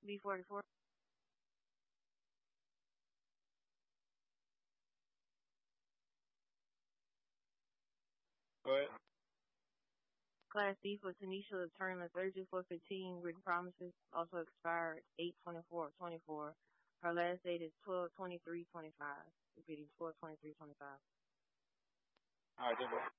B44. Go ahead. Class D for Tanisha, the term of 32/4/15, written promises, also expired 8/24/24. Her last date is 12/23/25. Repeating 12/23/25. All right, different.